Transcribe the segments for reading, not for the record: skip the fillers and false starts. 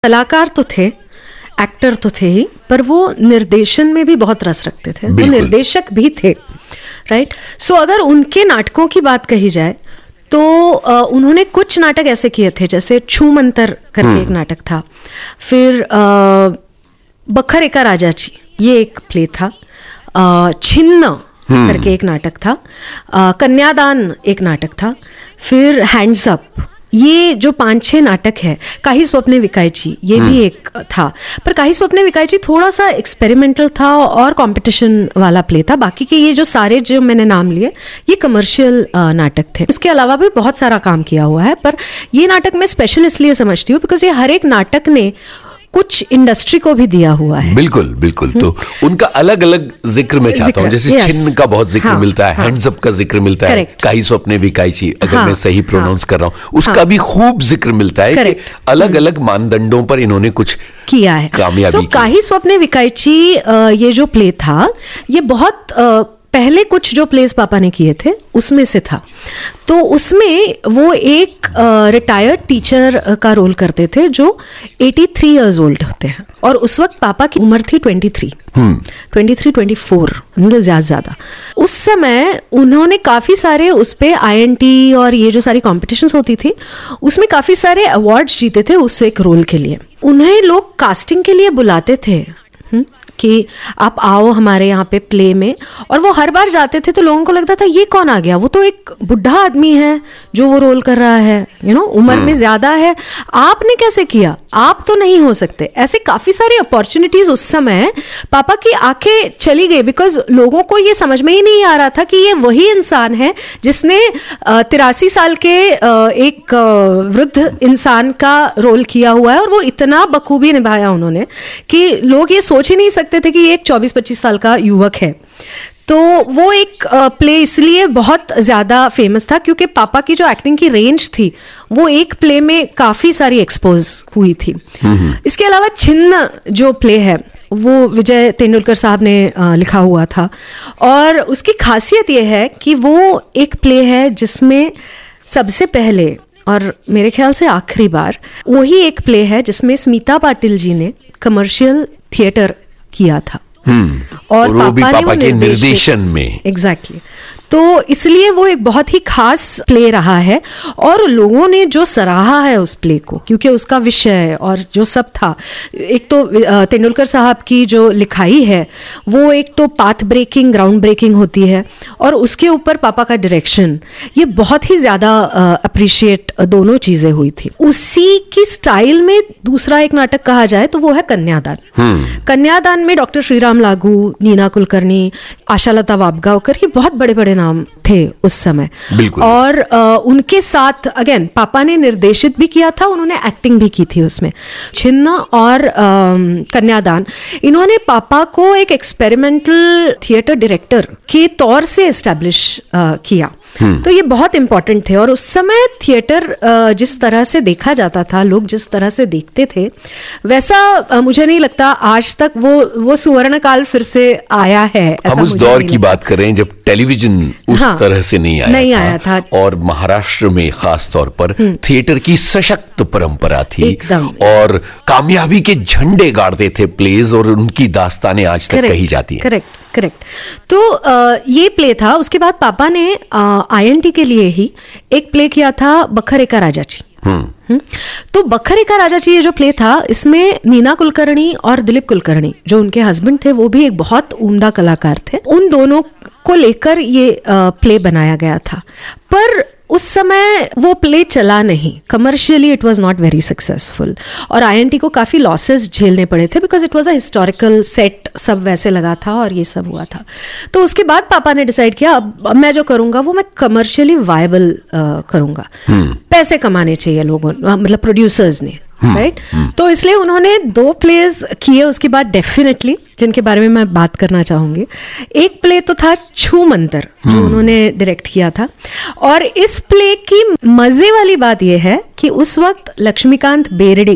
कलाकार तो थे, एक्टर तो थे ही, पर वो निर्देशन में भी बहुत रस रखते थे, वो निर्देशक भी थे, राइट। सो अगर उनके नाटकों की बात कही जाए तो उन्होंने कुछ नाटक ऐसे किए थे, जैसे छू मंतर करके एक नाटक था, फिर बखर एका राजाची ये एक प्ले था, छिन्न करके एक नाटक था, कन्यादान एक नाटक था, फिर हैंड्स अप, ये जो 5-6 नाटक है, काही स्वप्ने विकायची ये भी एक था, पर काही स्वप्ने विकायची थोड़ा सा एक्सपेरिमेंटल था और कंपटीशन वाला प्ले था। बाकी के ये जो सारे जो मैंने नाम लिए ये कमर्शियल नाटक थे। इसके अलावा भी बहुत सारा काम किया हुआ है, पर ये नाटक मैं स्पेशल इसलिए समझती हूँ बिकॉज ये हर एक नाटक ने कुछ इंडस्ट्री को भी दिया हुआ है। बिल्कुल बिल्कुल। तो उनका अलग अलग जिक्र मैं चाहता हूँ, जैसे छिन्न का बहुत जिक्र मिलता है, हैंड्स अप का जिक्र मिलता है, काही स्वप्ने विकायची अगर मैं सही प्रोनाउंस कर रहा हूँ उसका भी खूब जिक्र मिलता है कि अलग अलग मानदंडों पर इन्होंने कुछ किया है, कामयाबी। काही स्वप्ने विकायची ये जो प्ले था ये बहुत पहले कुछ जो प्लेस पापा ने किए थे उसमें से था। तो उसमें वो एक रिटायर्ड टीचर का रोल करते थे जो 83 इयर्स ओल्ड होते हैं, और उस वक्त पापा की उम्र थी 23, 24, मतलब ज्यादा। उस समय उन्होंने काफी सारे उस पे INT और ये जो सारी कॉम्पिटिशन्स होती थी उसमें काफी सारे अवार्ड्स जीते थे उस एक रोल के लिए। उन्हें लोग कास्टिंग के लिए बुलाते थे कि आप आओ हमारे यहाँ पे प्ले में, और वो हर बार जाते थे तो लोगों को लगता था ये कौन आ गया, वो तो एक बुढ़ा आदमी है जो वो रोल कर रहा है, उम्र में ज्यादा है, आपने कैसे किया, आप तो नहीं हो सकते। ऐसे काफी सारी अपॉर्चुनिटीज उस समय पापा की आंखें चली गई, बिकॉज लोगों को ये समझ में ही नहीं आ रहा था कि ये वही इंसान है जिसने 83 साल के एक वृद्ध इंसान का रोल किया हुआ है, और वो इतना बखूबी निभाया उन्होंने कि लोग ये सोच ही नहीं सकते थे कि ये एक 24-25 साल का युवक है। तो वो एक प्ले इसलिए बहुत ज्यादा फेमस था क्योंकि पापा की जो एक्टिंग की रेंज थी वो एक प्ले में काफी सारी एक्सपोज हुई थी। इसके अलावा छिन्न जो प्ले है वो विजय तेंदुलकर साहब ने लिखा हुआ था, और उसकी खासियत ये है कि वो एक प्ले है जिसमें सबसे पहले और मेरे ख्याल से आखिरी बार वही एक प्ले है जिसमें स्मिता पाटिल जी ने कमर्शियल थिएटर किया था, और वो भी पापा के निर्देशन में। एग्जैक्टली। तो इसलिए वो एक बहुत ही खास प्ले रहा है, और लोगों ने जो सराहा है उस प्ले को क्योंकि उसका विषय और जो सब था, एक तो तेंदुलकर साहब की जो लिखाई है वो एक तो पाथ ब्रेकिंग, ग्राउंड ब्रेकिंग होती है, और उसके ऊपर पापा का डायरेक्शन, ये बहुत ही ज्यादा अप्रिशिएट दोनों चीजें हुई थी। उसी की स्टाइल में दूसरा एक नाटक कहा जाए तो वो है कन्यादान। कन्यादान में डॉक्टर श्रीराम लागू, नीना कुलकर्णी, आशालता वाबगावकर, ये बहुत बड़े बड़े नाम थे उस समय, और उनके साथ अगेन पापा ने निर्देशित भी किया था, उन्होंने एक्टिंग भी की थी उसमें। छिन्न और कन्यादान इन्होंने पापा को एक एक्सपेरिमेंटल थिएटर डायरेक्टर के तौर से एस्टैब्लिश किया। तो ये बहुत इंपॉर्टेंट थे, और उस समय थिएटर जिस तरह से देखा जाता था, लोग जिस तरह से देखते थे, वैसा मुझे नहीं लगता आज तक वो स्वर्ण काल फिर से आया है। हम उस दौर की बात कर रहे हैं जब टेलीविजन उस तरह से नहीं आया था, और महाराष्ट्र में खास तौर पर थिएटर की सशक्त परंपरा थी, और कामयाबी के झंडे गाड़ते थे प्लेज, और उनकी दास्तानें आज तक कही जाती है। करेक्ट। तो ये प्ले था। उसके बाद पापा ने INT के लिए ही एक प्ले किया था, बखर एका राजाची। तो बखर एका राजाची ये जो प्ले था, इसमें नीना कुलकर्णी और दिलीप कुलकर्णी जो उनके हस्बैंड थे वो भी एक बहुत उम्दा कलाकार थे, उन दोनों को लेकर ये प्ले बनाया गया था। पर उस समय वो प्ले चला नहीं, commercially it was not very successful, और INT को काफी लॉसेस झेलने पड़े थे because it was a historical set, सब वैसे लगा था और ये सब हुआ था। तो उसके बाद पापा ने डिसाइड किया अब मैं जो करूंगा वो मैं कमर्शियली वायबल करूंगा, पैसे कमाने चाहिए लोगों, मतलब प्रोड्यूसर्स ने, राइट। तो इसलिए उन्होंने 2 प्लेज किए उसके बाद डेफिनेटली, जिनके बारे में मैं बात करना चाहूंगी। एक प्ले तो था छू मंतर जो उन्होंने डायरेक्ट किया था, और इस प्ले की मजे वाली बात यह है कि उस वक्त लक्ष्मीकांत बेर्डे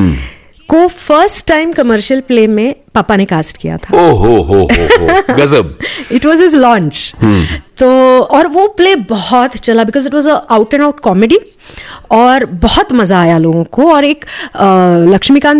को फर्स्ट टाइम कमर्शियल प्ले में पापा ने कास्ट किया था। ओ हो गजब। It was his launch. तो और वो प्ले बहुत चला because it was a out and out comedy और बहुत मजा आया लोगों को। और एक लक्ष्मीकांत